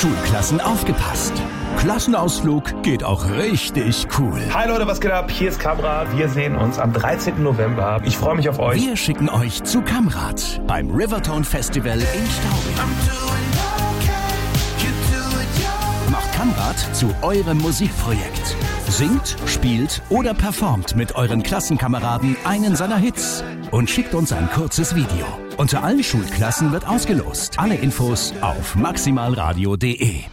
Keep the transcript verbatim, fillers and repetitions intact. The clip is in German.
Schulklassen aufgepasst. Klassenausflug geht auch richtig cool. Hi Leute, was geht ab? Hier ist Kamrat. Wir sehen uns am dreizehnten November. Ich freue mich auf euch. Wir schicken euch zu Kamrat beim Rivertone Festival in Straubing. Macht Kamrat zu eurem Musikprojekt. Singt, spielt oder performt mit euren Klassenkameraden einen seiner Hits und schickt uns ein kurzes Video. Unter allen Schulklassen wird ausgelost. Alle Infos auf maximalradio punkt de.